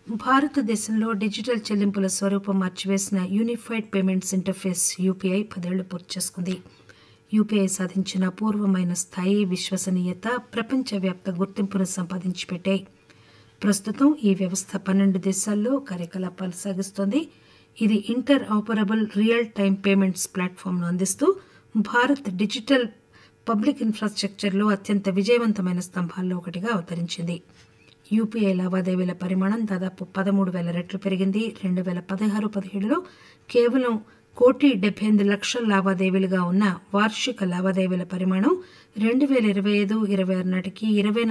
భారతదేశంలో డిజిటల్ చెల్లింపుల స్వరూపం మార్చివేసిన యూనిఫైడ్ పేమెంట్స్ ఇంటర్ఫేస్ యూపీఐ 10 ఏళ్లు పూర్తి చేసుకుంది. యూపీఐ సాధించిన అపూర్వమైన స్థాయి, విశ్వసనీయత ప్రపంచవ్యాప్త గుర్తింపును సంపాదించి పెట్టాయి. ప్రస్తుతం ఈ వ్యవస్థ 12 దేశాల్లో కార్యకలాపాలు సాగిస్తోంది. ఇది inter operable real time payments ప్లాట్ఫామ్ను అందిస్తూ భారత్ డిజిటల్ పబ్లిక్ ఇన్ఫ్రాస్ట్రక్చర్లో అత్యంత విజయవంతమైన స్తంభాల్లో ఒకటిగా అవతరించింది. యూపీఐ లావాదేవీల పరిమాణం దాదాపు 13,000 రెట్లు పెరిగింది. 2016-17లో కేవలం 1,78,00,000 లావాదేవీలుగా ఉన్న వార్షిక లావాదేవీల పరిమాణం 2025-26 నాటికి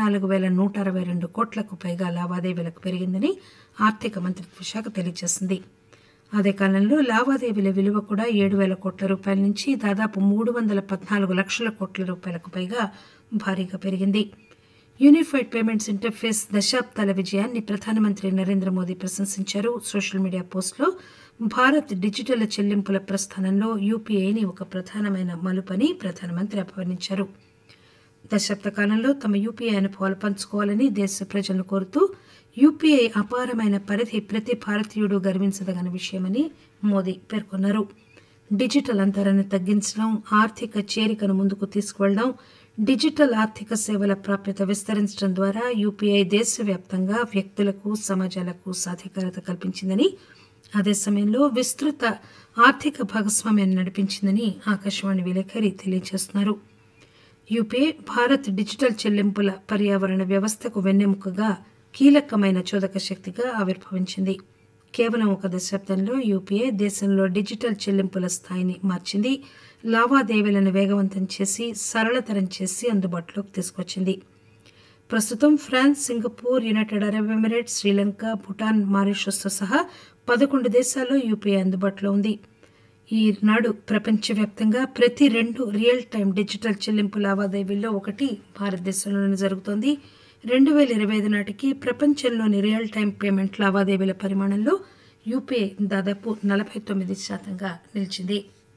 24,162 కోట్లకు పైగా లావాదేవీలకు పెరిగిందని ఆర్థిక మంత్రిత్వ శాఖ తెలియజేసింది. అదే కాలంలో లావాదేవీల విలువ కూడా 7,000 కోట్ల రూపాయల నుంచి దాదాపు 314 లక్షల కోట్ల రూపాయలకు పైగా భారీగా పెరిగింది. యూనిఫైడ్ పేమెంట్స్ ఇంటర్ఫేస్ దశాబ్దాల విజయాన్ని ప్రధానమంత్రి నరేంద్ర మోదీ ప్రశంసించారు. సోషల్ మీడియా పోస్టులో భారత్ డిజిటల్ చెల్లింపుల ప్రస్థానంలో యూపీఐని ఒక ప్రధానమైన మలుపని ప్రధానమంత్రి అభివర్ణించారు. దశాబ్ద కాలంలో తమ యూపీఐ అనుభవాలు పంచుకోవాలని దేశ ప్రజలను కోరుతూ యూపీఐ అపారమైన పరిధి ప్రతి భారతీయుడు గర్వించదగిన విషయమని మోదీ పేర్కొన్నారు. డిజిటల్ అంతరాన్ని తగ్గించడం, ఆర్థిక చేరికను ముందుకు తీసుకువెళ్లడం, డిజిటల్ ఆర్థిక సేవల ప్రాప్యత విస్తరించడం ద్వారా యూపీఐ దేశవ్యాప్తంగా వ్యక్తులకు, సమాజాలకు సాధికారత కల్పించిందని, అదే సమయంలో విస్తృత ఆర్థిక భాగస్వామ్యాన్ని నడిపించిందని ఆకాశవాణి విలేకరి తెలియజేస్తున్నారు. యూపీఐ భారత్ డిజిటల్ చెల్లింపుల పర్యావరణ వ్యవస్థకు వెన్నెముకగా కీలకమైన చోదక శక్తిగా ఆవిర్భవించింది. కేవలం ఒక దశాబ్దంలో యూపీఐ దేశంలో డిజిటల్ చెల్లింపుల స్థాయిని మార్చింది. లావాదేవీలను వేగవంతం చేసి, సరళతరం చేసి అందుబాటులోకి తీసుకొచ్చింది. ప్రస్తుతం France, Singapore, United Arab Emirates, Sri Lanka, Bhutan, మారిషస్తో సహా 11 దేశాల్లో యూపీఐ అందుబాటులో ఉంది. ఈనాడు ప్రపంచవ్యాప్తంగా ప్రతి 2 రియల్ టైమ్ డిజిటల్ చెల్లింపు లావాదేవీల్లో ఒకటి భారతదేశంలోనే జరుగుతోంది. 2025 నాటికి ప్రపంచంలోని రియల్ టైమ్ పేమెంట్ లావాదేవీల పరిమాణంలో యూపీఐ దాదాపు 49% నిలిచింది.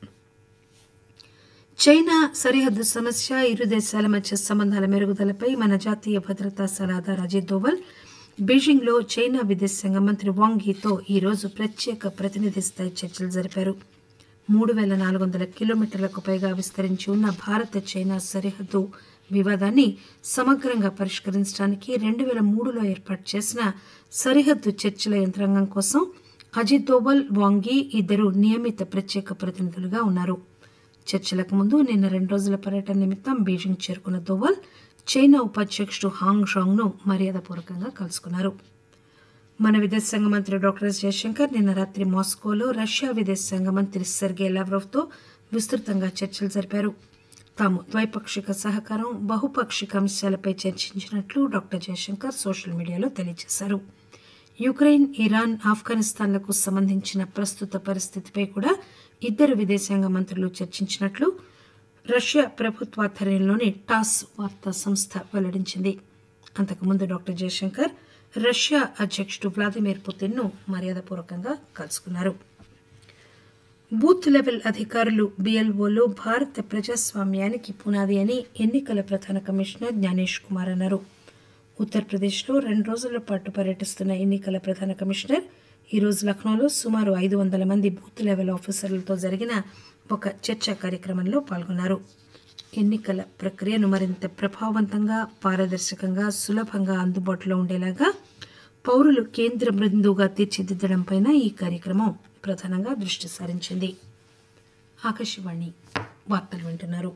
చైనా సరిహద్దు సమస్య, ఇరు దేశాల మధ్య సంబంధాల మెరుగుదలపై మన జాతీయ భద్రతా సలహాదారు అజిత్ దోవల్ బీజింగ్లో చైనా విదేశాంగ మంత్రి వాంగ్ యీతో ఈరోజు ప్రత్యేక ప్రతినిధి స్థాయి చర్చలు జరిపారు. 3,400 కిలోమీటర్లకు పైగా విస్తరించి ఉన్న భారత చైనా సరిహద్దు వివాదాన్ని సమగ్రంగా పరిష్కరించడానికి 2003లో ఏర్పాటు చేసిన సరిహద్దు చర్చల యంత్రాంగం కోసం అజిత్ దోవల్, వాంగ్ యీ ఇద్దరు నియమిత ప్రత్యేక ప్రతినిధులుగా ఉన్నారు. చర్చలకు ముందు నిన్న 2 రోజుల పర్యటన నిమిత్తం బీజింగ్ చేరుకున్న దోవల్ చైనా ఉపాధ్యక్షుడు హాంగ్ షాంగ్ను మర్యాదపూర్వకంగా కలుసుకున్నారు. మన విదేశాంగ మంత్రి డాక్టర్ ఎస్ జయశంకర్ నిన్న రాత్రి మాస్కోలో రష్యా విదేశాంగ మంత్రి సెర్గే లావ్రోవ్తో విస్తృతంగా చర్చలు జరిపారు. తాము ద్వైపాక్షిక సహకారం, బహుపాక్షిక అంశాలపై చర్చించినట్లు డాక్టర్ జయశంకర్ సోషల్ మీడియాలో తెలియజేశారు. యుక్రెయిన్, ఇరాన్, ఆఫ్ఘనిస్తాన్లకు సంబంధించిన ప్రస్తుత పరిస్థితిపై కూడా ఇద్దరు విదేశాంగ మంత్రులు చర్చించినట్లు రష్యా ప్రభుత్వాధ్వర్యంలోని టాస్ వార్తా సంస్థ వెల్లడించింది. అంతకుముందు డాక్టర్ జయశంకర్ రష్యా అధ్యక్షుడు వ్లాదిమిర్ పుతిన్ను మర్యాదపూర్వకంగా కలుసుకున్నారు. బూత్ లెవెల్ అధికారులు, బీఎల్ఓలు భారత ప్రజాస్వామ్యానికి పునాది అని ఎన్నికల ప్రధాన కమిషనర్ జ్ఞానేష్ కుమార్ అన్నారు. ఉత్తరప్రదేశ్లో 2 రోజుల పాటు పర్యటిస్తున్న ఎన్నికల ప్రధాన కమిషనర్ ఈరోజు లక్నోలో సుమారు 500 మంది బూత్ లెవెల్ ఆఫీసర్లతో జరిగిన ఒక చర్చా కార్యక్రమంలో పాల్గొన్నారు. ఎన్నికల ప్రక్రియను మరింత ప్రభావవంతంగా, పారదర్శకంగా, సులభంగా అందుబాటులో ఉండేలాగా పౌరులు కేంద్ర బిందువుగా తీర్చిదిద్దడంపై ఈ కార్యక్రమం ప్రధానంగా దృష్టి సారించింది. ఆకాశవాణి వార్తలు వింటున్నారు.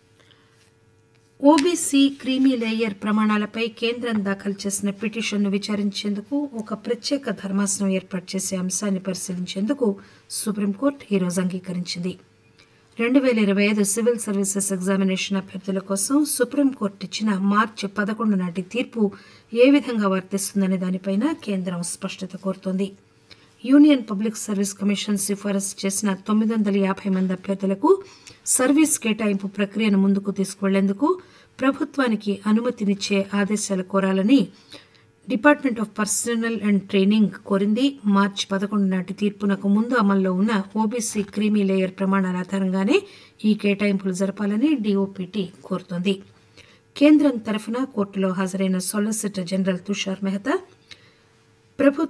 ఓబీసీ క్రీమీ లేయర్ ప్రమాణాలపై కేంద్రం దాఖలు చేసిన పిటిషన్ను విచారించేందుకు ఒక ప్రత్యేక ధర్మాసనం ఏర్పాటు చేసే అంశాన్ని పరిశీలించేందుకు సుప్రీంకోర్టు ఈరోజు అంగీకరించింది. 2025 సివిల్ సర్వీసెస్ ఎగ్జామినేషన్ అభ్యర్థుల కోసం సుప్రీంకోర్టు ఇచ్చిన మార్చి 11 నాటి తీర్పు ఏ విధంగా వర్తిస్తుందనే దానిపైన కేంద్రం స్పష్టత కోరుతోంది. యూనియన్ పబ్లిక్ సర్వీస్ కమిషన్ సిఫారసు చేసిన 950 మంది అభ్యర్థులకు సర్వీస్ కేటాయింపు ప్రక్రియను ముందుకు తీసుకువెళ్లేందుకు ప్రభుత్వానికి అనుమతినిచ్చే ఆదేశాలు కోరాలని department of personal and training కోరింది. మార్చి 11 నాటి తీర్పునకు ముందు అమల్లో ఉన్న ఓబీసీ క్రీమీ లేయర్ ప్రమాణాల ఆధారంగానే ఈ కేటాయింపులు జరపాలని డీఓపీటీ కోరుతోంది. కేంద్రం తరఫున కోర్టులో హాజరైన సాలిసిటర్ జనరల్ తుషార్ మెహతా ప్రభుత్వ